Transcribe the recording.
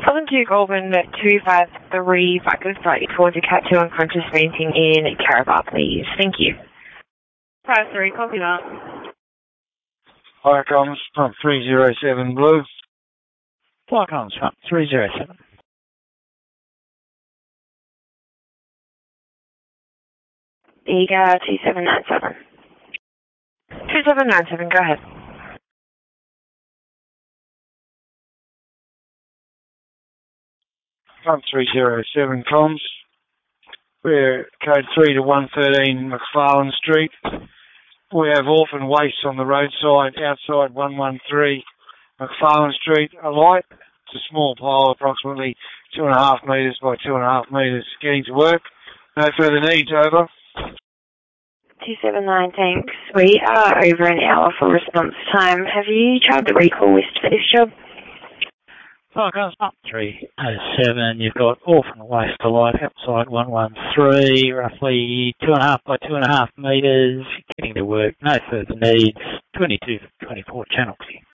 Southern Duke Auburn 253, Vickers, flight towards a Cat 2 unconscious fainting in Carabar, please. Thank you. 53, copy that. Fire comms, pump 307 blue. Fire comms, pump 307. Eager 2797. 2797, go ahead. Pump 307 comms. We're code 3 to 113 McFarlane Street. We have orphan waste on the roadside outside 113 McFarlane Street. A light. It's a small pile, approximately 2.5 metres by 2.5 metres. Getting to work. No further needs, over. 279, thanks. We are over an hour for response time. Have you tried the recall list for this job? Fire comms, pump 307. You've got orphan waste light outside 113, roughly 2.5 by 2.5 metres. Getting to work. No further needs. 22 24 channel clear.